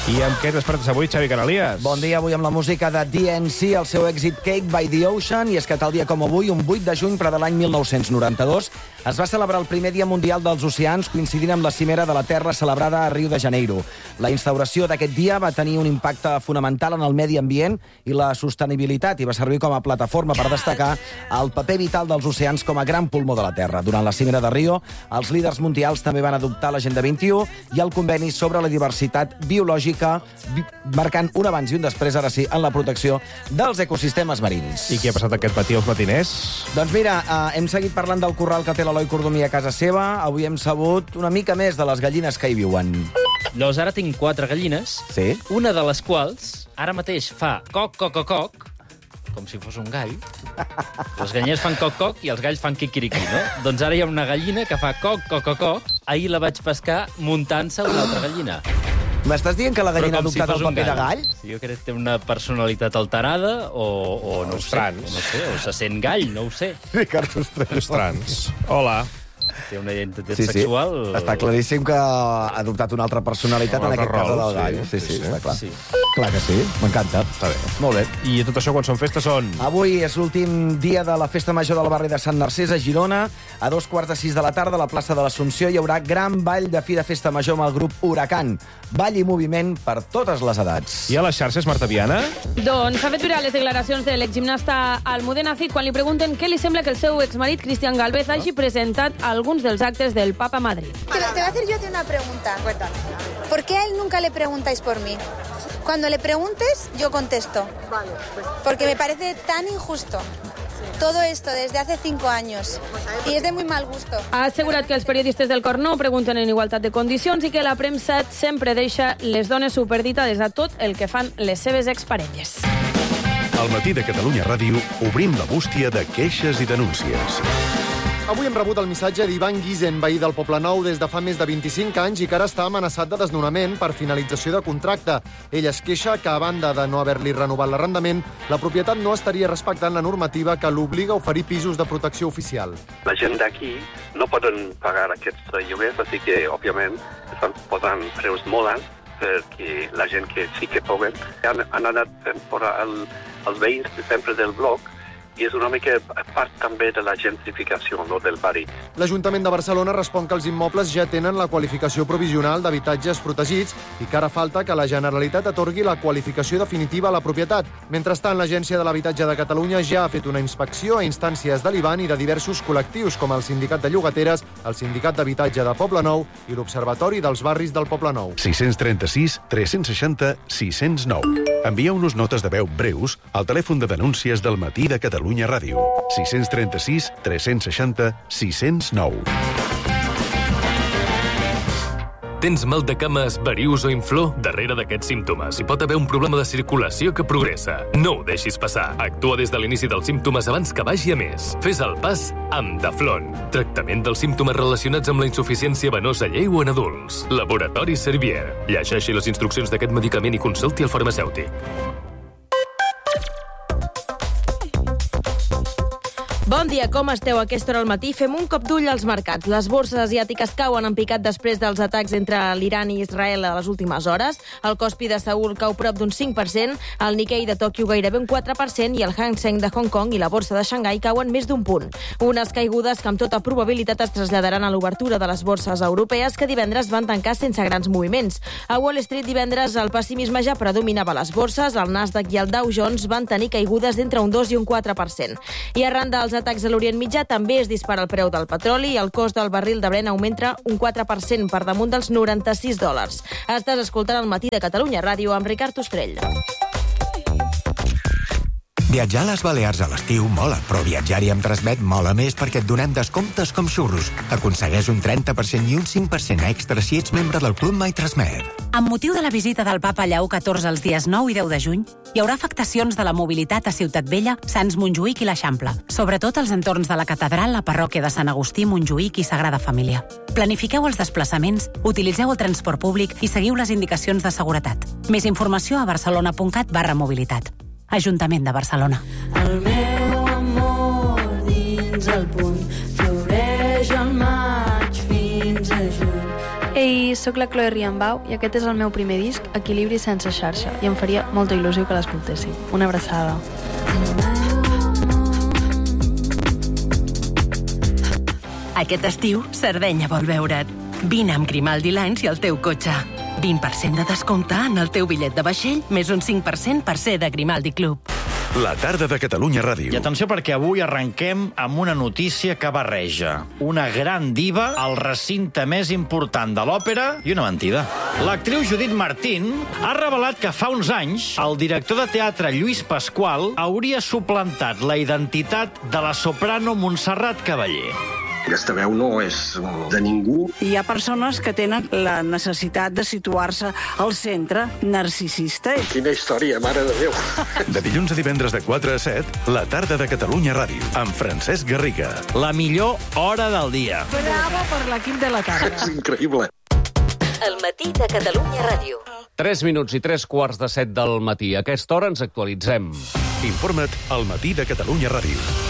I amb què despertes avui, Xavi Canalies? Bon dia, avui amb la música de DNC, el seu èxit Cake by the Ocean, i és que tal dia com avui, un 8 de juny, però de l'any 1992, es va celebrar el primer Dia Mundial dels Oceans, coincidint amb la Cimera de la Terra celebrada a Rio de Janeiro. La instauració d'aquest dia va tenir un impacte fonamental en el medi ambient i la sostenibilitat, i va servir com a plataforma per destacar el paper vital dels oceans com a gran pulmó de la Terra. Durant la Cimera de Rio, els líders mundials també van adoptar l'Agenda 21 i el conveni sobre la diversitat biològica, marcant un abans i un després, ara sí, en la protecció dels ecosistemes marins. I què ha passat aquest matí als matiners? Doncs mira, hem seguit parlant del corral que té l'Eloi Cordomí a casa seva. Avui hem sabut una mica més de les gallines que hi viuen. Llavors ara tinc 4 gallines, Sí? una de les quals ara mateix fa coc, coc, coc, coc, com si fos un gall. Les gallines fan coc, coc i els galls fan quiquiriquí, no? Doncs ara hi ha una gallina que fa coc, coc, coc, coc. Ahir la vaig pescar muntant-se una altra gallina. M'estàs dient que la gallina ha Però com si adoptat fos el un paper de gall? Sí, jo crec que té una personalitat alterada o no ho sé. trans. No sé, o se sent gall, no ho sé. Ricard Ostrell. És trans. Hola. Té una identitat sexual... Està claríssim que ha adoptat una altra personalitat, Un en altre aquest cas rol, del gall. sí, Sí, sí. està clar. Sí. Clar que sí, m'encanta. Està bé. Molt bé. I tot això, quan són festes, són... Avui és l'últim dia de la Festa Major del barri de Sant Narcís, a Girona. A 2:45 de la tarda, a la plaça de l'Assumpció, hi haurà gran ball de fi de Festa Major amb el grup Huracan. Ball i moviment per totes les edats. I a les xarxes, Marta Viana? Doncs s'ha fet viral les declaracions de l'exgimnasta Almudena Cid quan li pregunten què li sembla que el seu exmarit, Cristian Galvez, hagi presentat alguns dels actes del Papa a Madrid. Te voy a hacer yo una pregunta. ¿Por qué a él nunca le preguntáis por mí? Cuando le preguntes, yo contesto. Porque me parece tan injusto. Todo esto desde hace 5 años. Y es de muy mal gusto. Ha assegurat que els periodistes del cor no pregunten en igualtat de condicions i que la premsa sempre deixa les dones superditades a tot el que fan les seves exparelles. Al matí de Catalunya Ràdio obrim la bústia de queixes i denúncies. Avui hem rebut el missatge d'Ivan Guisen, veí del Poblenou des de fa més de 25 anys i que ara està amenaçat de desnonament per finalització de contracte. Ell es queixa que, a banda de no haver-li renovat l'arrendament, la propietat no estaria respectant la normativa que l'obliga a oferir pisos de protecció oficial. La gent d'aquí no poden pagar aquests lloguers, així que, òbviament, estan posant preus molt alts perquè la gent que sí que puguen han anat fora els veïns sempre del bloc, i és una mica part també de la gentrificació, no, del barri. L'Ajuntament de Barcelona respon que els immobles ja tenen la qualificació provisional d'habitatges protegits i que ara falta que la Generalitat atorgui la qualificació definitiva a la propietat. Mentrestant, l'Agència de l'Habitatge de Catalunya ja ha fet una inspecció a instàncies de l'Iban i de diversos col·lectius, com el Sindicat de Llogateres, el Sindicat d'Habitatge de Poblenou i l'Observatori dels Barris del Poblenou. 636 360 609. Envieu-nos notes de veu breus al telèfon de denúncies del matí de Catalunya Ràdio. 636 360 609. Tens mal de cames, varius o inflor? Darrere d'aquests símptomes hi pot haver un problema de circulació que progressa. No ho deixis passar. Actua des de l'inici dels símptomes abans que vagi a més. Fes el pas amb Daflon. Tractament dels símptomes relacionats amb la insuficiència venosa lleu en adults. Laboratori Servier. Llegeixi les instruccions d'aquest medicament i consulti el farmacèutic. Bon dia, com esteu a aquesta hora al matí? Fem un cop d'ull als mercats. Les borses asiàtiques cauen en picat després dels atacs entre l'Iran i Israel a les últimes hores. El Kospi de Seül cau prop d'un 5%, el Nikkei de Tòquio gairebé un 4% i el Hang Seng de Hong Kong i la borsa de Xangai cauen més d'un punt. Unes caigudes que amb tota probabilitat es traslladaran a l'obertura de les borses europees que divendres van tancar sense grans moviments. A Wall Street divendres el pessimisme ja predominava a les borses, el Nasdaq i el Dow Jones van tenir caigudes d'entre un 2 i un 4%. I arran dels atacs a l'Orient Mitjà també es dispara el preu del petroli i el cost del barril de Brent augmenta un 4% per damunt dels $96. Estàs escoltant el matí de Catalunya Ràdio amb Ricard Ostrell. Viatjar a les Balears a l'estiu mola, però viatjar-hi amb Transmet mola més perquè et donem descomptes com xurros. Aconsegueix un 30% i un 5% extra si ets membre del Club My Transmet. Amb motiu de la visita del papa Lleó XIV els dies 9 i 10 de juny, hi haurà afectacions de la mobilitat a Ciutat Vella, Sants Montjuïc i l'Eixample, sobretot als entorns de la catedral, la parròquia de Sant Agustí, Montjuïc i Sagrada Família. Planifiqueu els desplaçaments, utilitzeu el transport públic i seguiu les indicacions de seguretat. Més informació a barcelona.cat/mobilitat. Ajuntament de Barcelona. El meu amor dins el puny floreix al maig fins a juny. Ei, sóc la Chloe Riambau i aquest és el meu primer disc, Equilibri sense xarxa, i em faria molta il·lusió que l'escoltéssiu. Una abraçada. Aquest estiu, Sardenya vol veure't. Vine amb Grimaldi Lines i el teu cotxe. 20% de descompte en el teu bitllet de vaixell, més un 5% per ser de Grimaldi Club. La tarda de Catalunya Ràdio. I atenció, perquè avui arrenquem amb una notícia que barreja una gran diva al recinte més important de l'òpera i una mentida. L'actriu Judith Martín ha revelat que fa uns anys el director de teatre Lluís Pasqual hauria suplantat la identitat de la soprano Montserrat Cavaller. Aquesta veu no és de ningú. Hi ha persones que tenen la necessitat de situar-se al centre narcisista. Quina història, mare de Déu. De dilluns a divendres de 4 a 7, la tarda de Catalunya Ràdio, amb Francesc Garriga. La millor hora del dia. Bravo per l'equip de la tarda. És increïble. El matí de Catalunya Ràdio. 3 minuts i 3:45 del matí. A aquesta hora ens actualitzem. Informa't al matí de Catalunya Ràdio.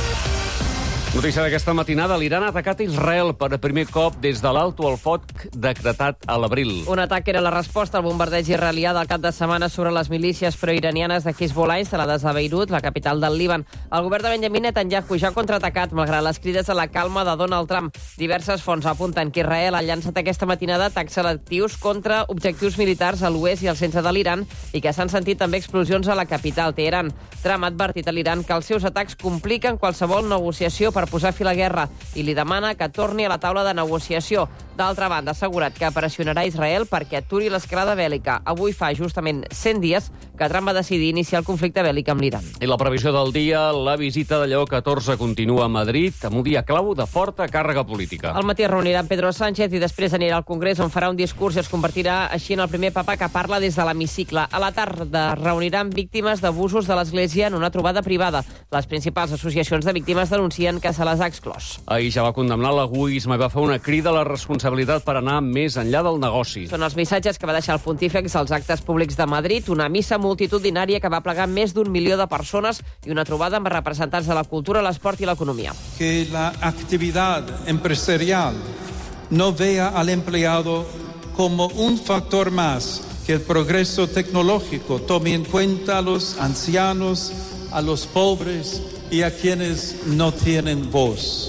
Notícia d'aquesta matinada, l'Iran ha atacat Israel per primer cop des de l'alto al foc decretat a l'abril. Un atac era la resposta al bombardeig israelià del cap de setmana sobre les milícies proiranianes de Hezbollah instal·lades a Beirut, la capital del Líban. El govern de Benjamin Netanyahu ja ha contraatacat, malgrat les crides a la calma de Donald Trump. Diverses fonts apunten que Israel ha llançat aquesta matinada atacs selectius contra objectius militars a l'oest i al centre de l'Iran i que s'han sentit també explosions a la capital, Teheran. Trump ha advertit a l'Iran que els seus atacs compliquen qualsevol negociació per posar fi a la guerra i li demana que torni a la taula de negociació. D'altra banda, ha assegurat que pressionarà Israel perquè aturi l'escalada bèl·lica. Avui fa justament 100 dies que Trump va decidir iniciar el conflicte bèl·lic amb l'Iran. I la previsió del dia, la visita de Lleó XIV continua a Madrid amb un dia clau de forta càrrega política. Al matí reunirà amb Pedro Sánchez i després anirà al Congrés on farà un discurs i es convertirà així en el primer papa que parla des de l'hemicicle. A la tarda reunirà amb víctimes d'abusos de l'Església en una trobada privada. Les principals associacions de víctimes denuncien que se les ha exclòs. Ahir ja va condemnar l'egoisme i va fer una crida a la responsabilitat per anar més enllà del negoci. Són els missatges que va deixar el pontífex als actes públics de Madrid, una missa multitudinària que va plegar més d'1 milió de persones i una trobada amb representants de la cultura, l'esport i l'economia. Que la actividad empresarial no vea al empleado como un factor más, que el progreso tecnológico tome en cuenta a los ancianos, a los pobres y a quienes no tienen voz.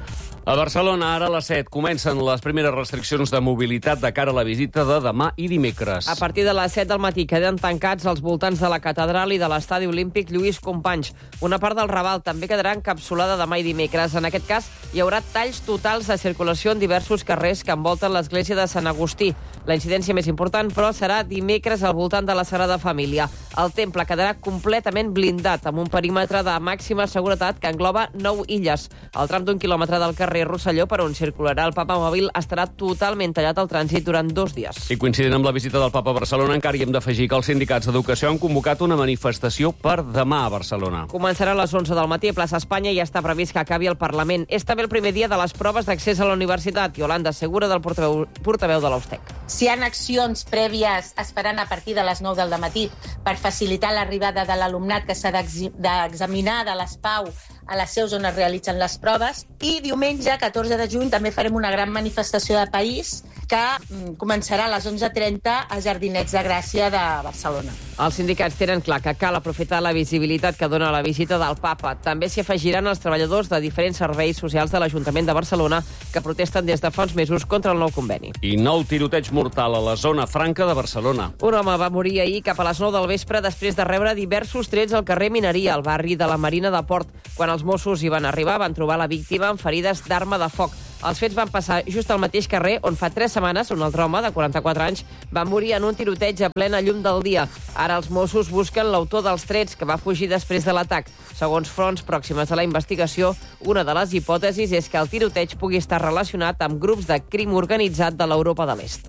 A Barcelona, ara a les 7, comencen les primeres restriccions de mobilitat de cara a la visita de demà i dimecres. A partir de les 7 del matí queden tancats als voltants de la catedral i de l'estadi olímpic Lluís Companys. Una part del Raval també quedarà encapsulada demà i dimecres. En aquest cas, hi haurà talls totals de circulació en diversos carrers que envolten l'església de Sant Agustí. La incidència més important, però, serà dimecres al voltant de la Sagrada Família. El temple quedarà completament blindat, amb un perímetre de màxima seguretat que engloba 9 illes. El tram d'1 quilòmetre del carrer Rosselló, per on circularà el Papa Mòbil, estarà totalment tallat al trànsit durant 2 dies. I coincidint amb la visita del Papa a Barcelona, encara hi hem d'afegir que els sindicats d'educació han convocat una manifestació per demà a Barcelona. Començarà a les 11 del matí a Plaça Espanya i ja està previst que acabi el Parlament. És també el primer dia de les proves d'accés a la universitat. Yolanda Segura, del portaveu de l'Austec. Si hi ha accions prèvies esperant a partir de les 9 del matí per facilitar l'arribada de l'alumnat que s'ha d'examinar de les PAU a les seus on es realitzen les proves. I diumenge, 14 de juny, també farem una gran manifestació de país que començarà a les 11:30 a Jardinets de Gràcia de Barcelona. Els sindicats tenen clar que cal aprofitar la visibilitat que dona la visita del Papa. També s'hi afegiran els treballadors de diferents serveis socials de l'Ajuntament de Barcelona que protesten des de fa uns mesos contra el nou conveni. I nou tiroteig mortal a la zona franca de Barcelona. Un home va morir ahir cap a les 9 del vespre després de rebre diversos trets al carrer Mineria, al barri de la Marina de Port. Quan els Mossos hi van arribar, van trobar la víctima amb ferides d'arma de foc. Els fets van passar just al mateix carrer on fa 3 setmanes un altre home de 44 anys va morir en un tiroteig a plena llum del dia. Ara els Mossos busquen l'autor dels trets que va fugir després de l'atac. Segons fonts pròximes a la investigació, una de les hipòtesis és que el tiroteig pugui estar relacionat amb grups de crim organitzat de l'Europa de l'Est.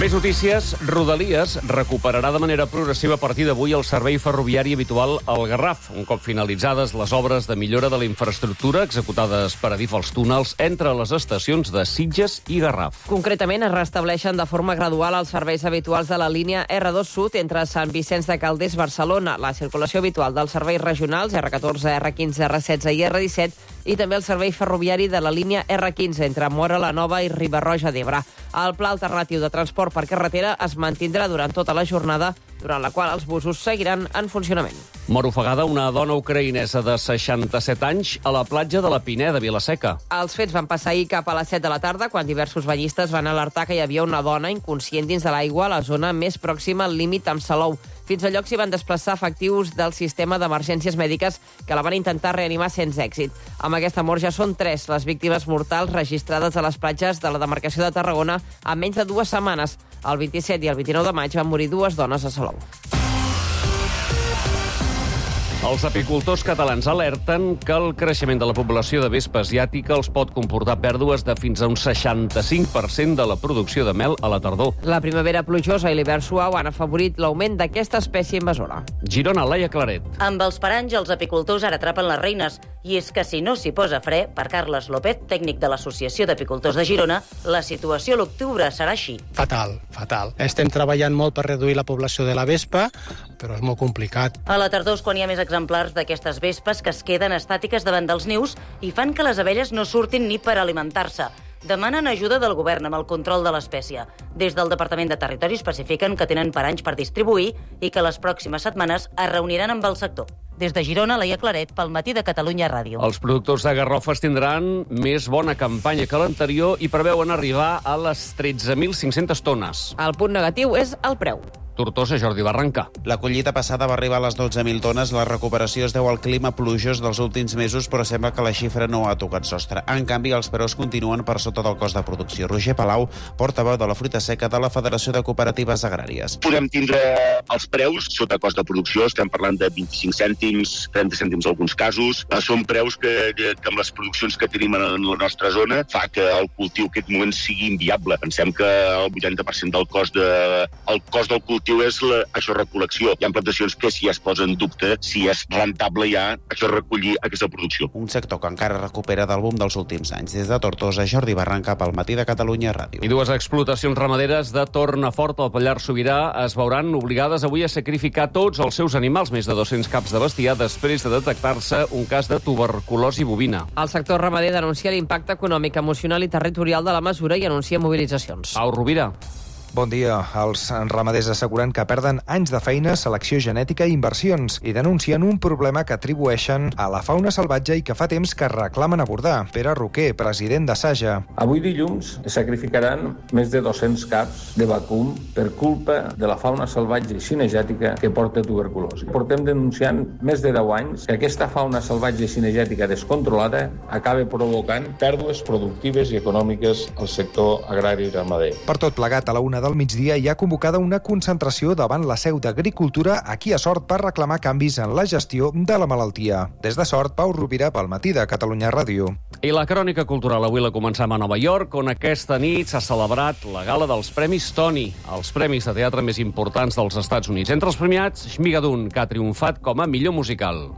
Més notícies. Rodalies recuperarà de manera progressiva a partir d'avui el servei ferroviari habitual al Garraf, un cop finalitzades les obres de millora de la infraestructura executades per Adif als túnels entre les estacions de Sitges i Garraf. Concretament, es restableixen de forma gradual els serveis habituals de la línia R2 Sud entre Sant Vicenç de Calders, Barcelona, la circulació habitual dels serveis regionals R14, R15, R16 i R17 i també el servei ferroviari de la línia R15 entre Móra la Nova i Riba-roja d'Ebre. El pla alternatiu de transport per carretera es mantindrà durant tota la jornada, durant la qual els busos seguiran en funcionament. Mor ofegada una dona ucraïnesa de 67 anys a la platja de la Pineda, Vila-seca. Els fets van passar ahir cap a les 7 de la tarda, quan diversos banyistes van alertar que hi havia una dona inconscient dins de l'aigua a la zona més pròxima al límit amb Salou. Fins al lloc s'hi van desplaçar efectius del sistema d'emergències mèdiques que la van intentar reanimar sense èxit. Amb aquesta mort ja són 3 les víctimes mortals registrades a les platges de la demarcació de Tarragona en menys de 2 setmanes. El 27 i el 29 de maig van morir 2 dones a Salou. Els apicultors catalans alerten que el creixement de la població de vespa asiàtica els pot comportar pèrdues de fins a un 65% de la producció de mel a la tardor. La primavera plujosa i l'hivern suau han afavorit l'augment d'aquesta espècie invasora. Girona, Laia Claret. Amb els paranys, els apicultors ara atrapen les reines. I és que si no s'hi posa fre, per Carles López, tècnic de l'Associació d'Apicultors de Girona, la situació a l'octubre serà així. Fatal, fatal. Estem treballant molt per reduir la població de la vespa, però és molt complicat. A la tardor és quan hi ha més exemplars d'aquestes vespes que es queden estàtiques davant dels nius i fan que les abelles no surtin ni per alimentar-se. Demanen ajuda del govern amb el control de l'espècie. Des del Departament de Territori especifiquen que tenen paranys per distribuir i que les pròximes setmanes es reuniran amb el sector. Des de Girona, Laia Claret, pel Matí de Catalunya Ràdio. Els productors de Garrofes tindran més bona campanya que l'anterior i preveuen arribar a les 13.500 tones. El punt negatiu és el preu. Tortosa, Jordi Barrancà. La collita passada va arribar a les 12.000 tones. La recuperació es deu al clima plujós dels últims mesos, però sembla que la xifra no ha tocat sostre. En canvi, els preus continuen per sota del cost de producció. Roger Palau, portaveu de la fruita seca de la Federació de Cooperatives Agràries. Podem tindre els preus sota cost de producció, estem parlant de 25 cèntims, 30 cèntims en alguns casos. Són preus que amb les produccions que tenim en la nostra zona fa que el cultiu en aquest moment sigui inviable. Pensem que el 80% del cost del cultiu és això recol·lecció. Hi ha plantacions que si es posa en dubte si és rentable ja això recollir aquesta producció. Un sector que encara recupera del boom dels últims anys. Des de Tortosa, Jordi Barrancà, pel Matí de Catalunya Ràdio. I 2 explotacions ramaderes de Tornafort al Pallars Sobirà es veuran obligades avui a sacrificar tots els seus animals, més de 200 caps de bestiar, després de detectar-se un cas de tuberculosi bovina. El sector ramader denuncia l'impacte econòmic, emocional i territorial de la mesura i anuncia mobilitzacions. Au, Rovira. Bon dia. Els ramaders asseguren que perden anys de feina, selecció genètica i inversions i denuncien un problema que atribueixen a la fauna salvatge i que fa temps que reclamen abordar. Pere Roquer, president de Saja. Avui dilluns es sacrificaran més de 200 caps de vacum per culpa de la fauna salvatge i cinegètica que porta tuberculosi. Portem denunciant més de 10 anys que aquesta fauna salvatge i cinegètica descontrolada acaba provocant pèrdues productives i econòmiques al sector agrari i ramader. Per tot plegat, a la 1 del migdia hi ha convocada una concentració davant la seu d'Agricultura aquí a Sort per reclamar canvis en la gestió de la malaltia. Des de Sort, Pau Rovira, pel Matí de Catalunya Ràdio. I la crònica cultural avui la començam a Nova York, on aquesta nit s'ha celebrat la gala dels Premis Tony, els premis de teatre més importants dels Estats Units. Entre els premiats, Shmigadun, que ha triomfat com a millor musical.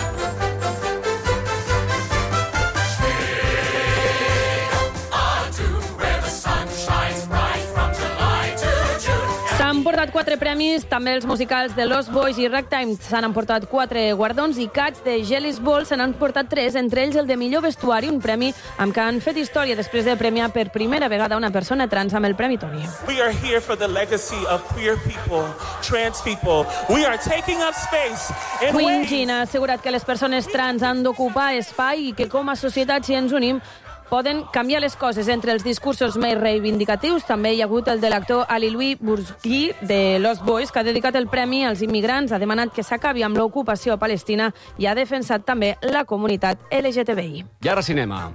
S'han portat 4 premis, també els musicals de Lost Boys i Ragtime s'han emportat 4 guardons i Cats de Jelly's Ball se n'han portat 3, entre ells el de millor vestuari, un premi amb què han fet història després de premiar per primera vegada una persona trans amb el Premi Tony. We are here for the legacy of queer people, trans people. We are taking up space in Queen ways... Jean ha assegurat que les persones trans han d'ocupar espai i que com a societat, si ens unim, poden canviar les coses. Entre els discursos més reivindicatius també hi ha hagut el de l'actor Ali Louis Bourgui de Lost Boys, que ha dedicat el premi als immigrants, ha demanat que s'acabi amb l'ocupació palestina i ha defensat també la comunitat LGTBI. I ara cinema.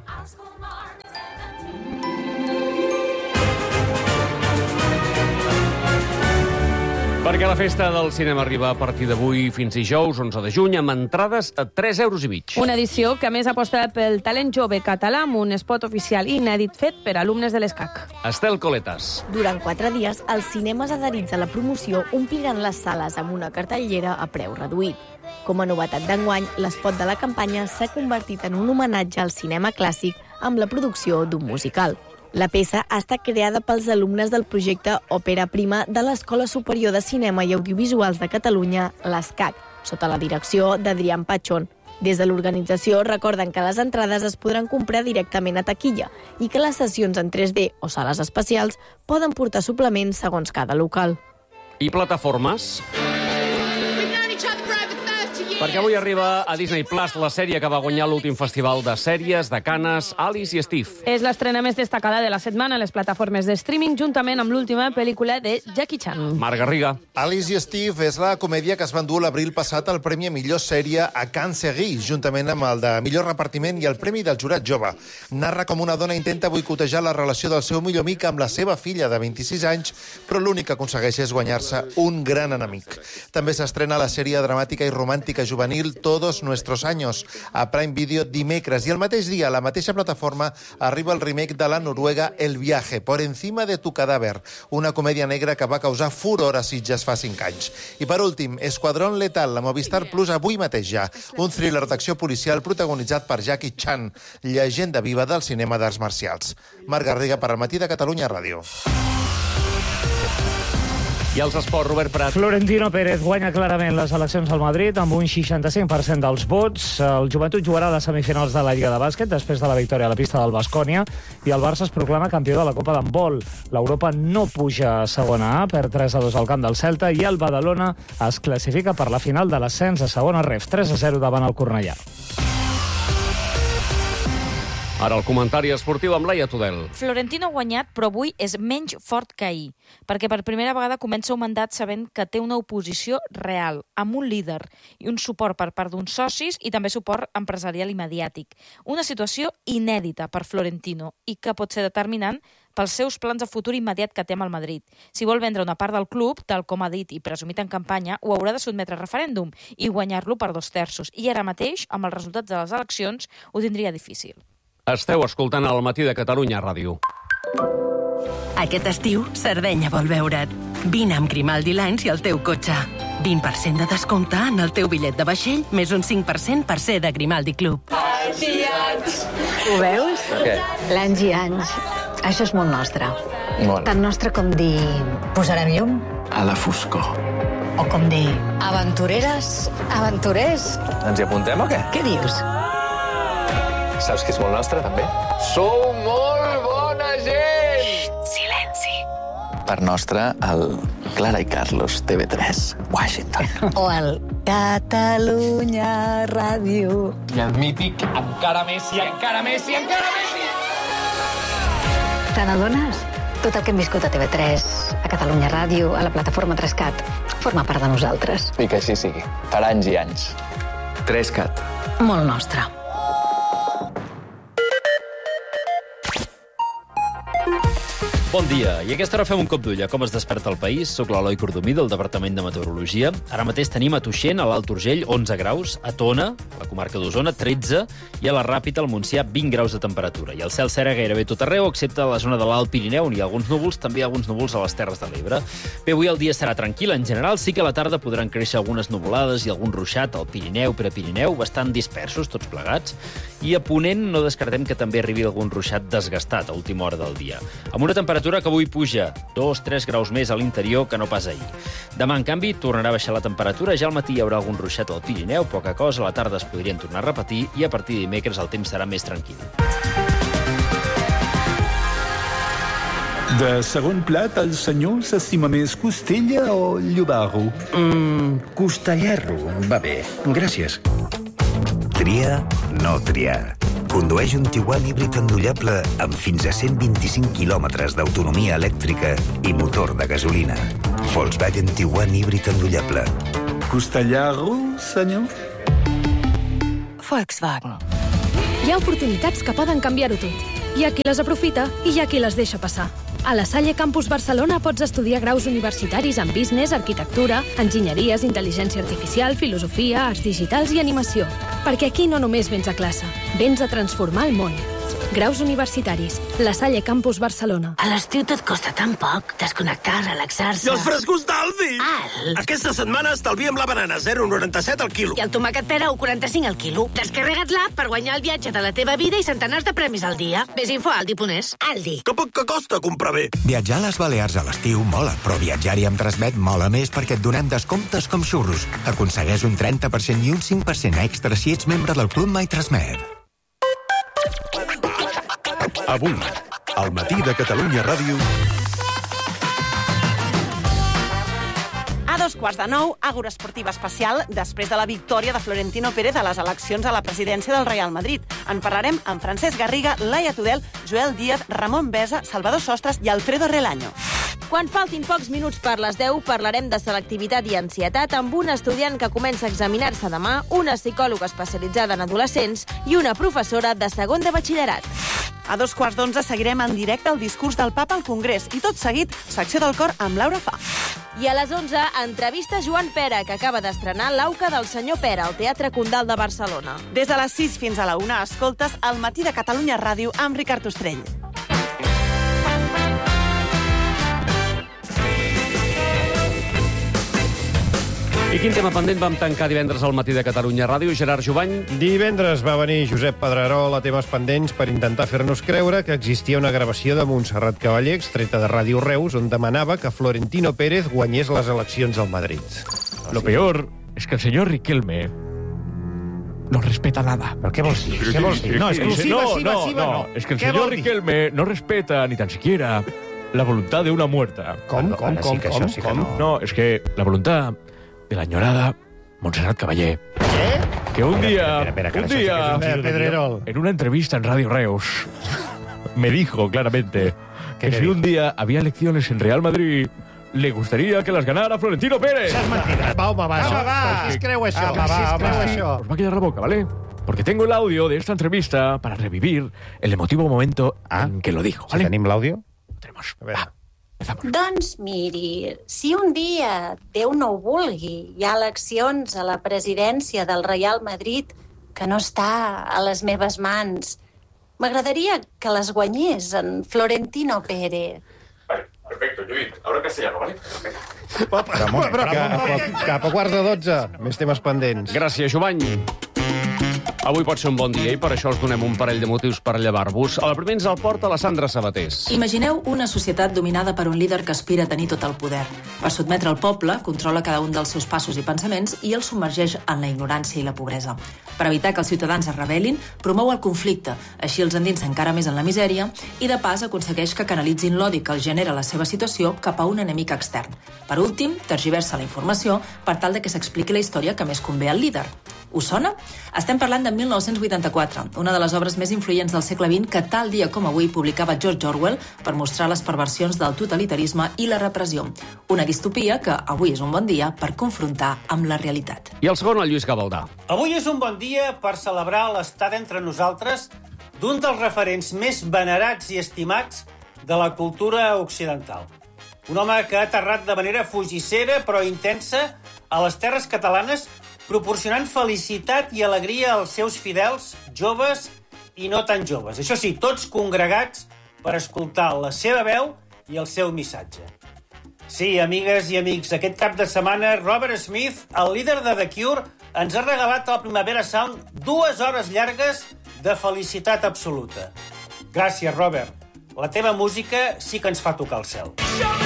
Perquè la festa del cinema arriba a partir d'avui fins dijous, 11 de juny, amb entrades a 3,5 €. Una edició que a més aposta pel talent jove català amb un spot oficial inèdit fet per alumnes de l'ESCAC. Estel Coletas. Durant 4 dies, els cinemes adherits a la promoció ompliran les sales amb una cartellera a preu reduït. Com a novetat d'enguany, l'espot de la campanya s'ha convertit en un homenatge al cinema clàssic amb la producció d'un musical. La peça ha estat creada pels alumnes del projecte Òpera Prima de l'Escola Superior de Cinema i Audiovisuals de Catalunya, l'ESCAC, sota la direcció d'Adrián Pachón. Des de l'organització recorden que les entrades es podran comprar directament a taquilla i que les sessions en 3D o sales especials poden portar suplements segons cada local. I plataformes? Perquè avui arriba a Disney Plus la sèrie que va guanyar l'últim festival de sèries de Canes, Alice i Steve. És l'estrena més destacada de la setmana a les plataformes de streaming, juntament amb l'última pel·lícula de Jackie Chan. Marc Garriga. Alice i Steve és la comèdia que es va endur l'abril passat al Premi a Millor Sèrie a Cannes Series, juntament amb el de Millor Repartiment i el Premi del Jurat Jove. Narra com una dona intenta boicotejar la relació del seu millor amic amb la seva filla de 26 anys, però l'únic que aconsegueix és guanyar-se un gran enemic. També s'estrena la sèrie dramàtica i romàntica juvenil Todos Nuestros Años a Prime Video dimecres, i el mateix dia a la mateixa plataforma arriba el remake de la noruega El viaje, por encima de tu cadàver, una comèdia negra que va causar furor a Sitges fa 5 anys. I per últim, Esquadrón Letal, la Movistar Plus avui mateix ja, un thriller d'acció policial protagonitzat per Jackie Chan, llegenda viva del cinema d'arts marcials. Marc Garriga per al Matí de Catalunya Ràdio. I els esports, Robert Prat. Florentino Pérez guanya clarament les eleccions al Madrid amb un 65% dels vots. El Joventut jugarà a les semifinals de la Lliga de Bàsquet després de la victòria a la pista del Baskonia i el Barça es proclama campió de la Copa d'Handbol. L'Europa no puja a segona A per 3-2 al camp del Celta i el Badalona es classifica per la final de l'ascens a segona ref, 3-0 davant el Cornellà. Ara el comentari esportiu amb Laia Tudel. Florentino ha guanyat, però avui és menys fort que ahir, perquè per primera vegada comença un mandat sabent que té una oposició real, amb un líder i un suport per part d'uns socis i també suport empresarial i mediàtic. Una situació inèdita per Florentino i que pot ser determinant pels seus plans de futur immediat que té amb el Madrid. Si vol vendre una part del club, tal com ha dit i presumit en campanya, ho haurà de sotmetre a referèndum i guanyar-lo per 2/3. I ara mateix, amb els resultats de les eleccions, ho tindria difícil. Esteu escoltant el Matí de Catalunya Ràdio. Aquest estiu, Sardenya vol veure't. Vine amb Grimaldi Lines i el teu cotxe. 20% de descompte en el teu bitllet de vaixell, més un 5% per ser de Grimaldi Club. Anys i anys. Ho veus? Què? L'anys i anys. Això és molt nostre. Molt. Tan nostre com dir... Posarem llum? A la foscor. O com dir... Aventureres, aventurers. Ens hi apuntem o què? Què dius? Saps que és molt nostre, també? Sou molt bona gent! Xxt, silenci. Per nostre, el Clara i Carlos, TV3, Washington. O el Catalunya Ràdio. I el mític Encara Messi, encara Messi, encara Messi! Te n'adones? Tot el que hem viscut a TV3, a Catalunya Ràdio, a la plataforma 3CAT, forma part de nosaltres. I que així sigui, per anys i anys. 3CAT. Molt nostre. Bon dia, i a aquesta hora fem un cop d'ull a com es desperta el país. Soc l'Eloi Cordomí, del Departament de Meteorologia. Ara mateix tenim a Tuixén, a l'Alt Urgell, 11 graus, a Tona, la comarca d'Osona, 13, i a la Ràpita, al Montsià, 20 graus de temperatura. I el cel serà gairebé tot arreu, excepte a la zona de l'Alt Pirineu, on hi ha alguns núvols, també hi ha alguns núvols a les Terres de l'Ebre. Bé, avui el dia serà tranquil, en general, sí que a la tarda podran créixer algunes nuvolades i algun ruixat al Pirineu, Prepirineu, bastant dispersos, tots plegats, i a Ponent no descartem que també arribi algun ruixat desgastat a última hora del dia. Amb una temperatura que avui puja 2-3 graus més a l'interior que no pas ahir. Demà, en canvi, tornarà a baixar la temperatura. Ja al matí hi haurà algun ruixat al Pirineu, poca cosa, a la tarda es podrien tornar a repetir i a partir de dimecres el temps serà més tranquil. De segon plat, el senyor s'estima més costella o llobarro? Costellarro, va bé. Gràcies. Tria, no triar. Condueix un Tiguan híbrid endollable amb fins a 125 quilòmetres d'autonomia elèctrica i motor de gasolina. Volkswagen Tiguan híbrid endollable. Costellarro, senyor? Volkswagen. Hi ha oportunitats que poden canviar-ho tot. Hi ha qui les aprofita i hi ha qui les deixa passar. A la Salle Campus Barcelona pots estudiar graus universitaris en business, arquitectura, enginyeries, intel·ligència artificial, filosofia, arts digitals i animació. Perquè aquí no només vens a classe, vens a transformar el món. Graus universitaris. La Salle Campus Barcelona. A l'estiu tot costa tan poc. Desconnectar, relaxar-se... I els frescos d'Aldi! Alt! Aquesta setmana estalviem la banana 0,97 al quilo. I el tomàquet pera 1,45 al quilo. Descarrega't l'app per guanyar el viatge de la teva vida i centenars de premis al dia. Ves info a aldi.es. Aldi. Que poc que costa comprar bé. Viatjar a les Balears a l'estiu mola, però viatjar-hi amb Transmet mola més perquè et donem descomptes com xurros. Aconsegueix un 30% i un 5% extra si ets membre del Club My Transmet. Avui, al matí de Catalunya Ràdio... A 8:45, Àgora Esportiva Especial, després de la victòria de Florentino Pérez a les eleccions a la presidència del Real Madrid. En parlarem amb Francesc Garriga, Laia Tudel, Joel Díaz, Ramon Besa, Salvador Sostres i Alfredo Relaño. Quan faltin pocs minuts per les 10, parlarem de selectivitat i ansietat amb un estudiant que comença a examinar-se demà, una psicòloga especialitzada en adolescents i una professora de segon de batxillerat. A 2:15 seguirem en directe el discurs del papa al Congrés i tot seguit, secció del cor amb Laura Fa. I a les 11, entrevista Joan Pera, que acaba d'estrenar l'Auca del senyor Pera al Teatre Condal de Barcelona. Des de les 6 fins a la 1 escoltes El matí de Catalunya Ràdio amb Ricard Ostrell. I quin tema pendent vam tancar divendres al matí de Catalunya Ràdio? Gerard Jovany? Divendres va venir Josep Pedrerol a temes pendents per intentar fer-nos creure que existia una gravació de Montserrat Cavaller, extreta de Ràdio Reus, on demanava que Florentino Pérez guanyés les eleccions al Madrid. Lo peor es que el señor Riquelme no respeta nada. ¿Pero qué vols dir? ¿Qué vols dir? No, exclusiva, no. Es que el señor Riquelme no respeta ni tan siquiera la voluntad de una muerta. Com? No, es que la voluntad de la añorada Montserrat Cavaller. ¿Qué? Que un día, en una entrevista en Radio Reus, me dijo claramente que si un día había elecciones en Real Madrid, le gustaría que las ganara Florentino Pérez. Això és mentida. Va, home, va. Qui es creu això? Os va a quedar la boca, ¿vale? Porque tengo el audio de esta entrevista para revivir el emotivo momento en que lo dijo, ¿vale? ¿Tenim l'àudio? Tenemos. Doncs miri, si un dia, Déu no ho vulgui, hi ha eleccions a la presidència del Real Madrid que no està a les meves mans, m'agradaria que les guanyés en Florentino Pérez. Vale, perfecto, Judit. Ahora castellano, ¿vale? Cap a 11:45. Més temes pendents. Gràcies, Jovany. Avui pot ser un bon dia i per això us donem un parell de motius per llevar-vos. A la primer ens el porta la Sandra Sabatés. Imagineu una societat dominada per un líder que aspira a tenir tot el poder. Per sotmetre el poble, controla cada un dels seus passos i pensaments i el submergeix en la ignorància i la pobresa. Per evitar que els ciutadans es rebel·lin, promou el conflicte, així els endinsa encara més en la misèria i, de pas, aconsegueix que canalitzin l'odi que els genera la seva situació cap a un enemic extern. Per últim, tergiversa la informació per tal de que s'expliqui la història que més convé al líder. Us sona? Estem parlant de 1984, una de les obres més influents del segle XX que tal dia com avui publicava George Orwell per mostrar les perversions del totalitarisme i la repressió. Una distopia que avui és un bon dia per confrontar amb la realitat. I el segon, el Lluís Gavaldà. Avui és un bon dia per celebrar l'estada entre nosaltres d'un dels referents més venerats i estimats de la cultura occidental. Un home que ha aterrat de manera fugissera però intensa a les terres catalanes, proporcionant felicitat i alegria als seus fidels, joves i no tan joves. Això sí, tots congregats per escoltar la seva veu i el seu missatge. Sí, amigues i amics, aquest cap de setmana Robert Smith, el líder de The Cure, ens ha regalat al Primavera Sound 2 hores llargues de felicitat absoluta. Gràcies, Robert. La teva música sí que ens fa tocar el cel.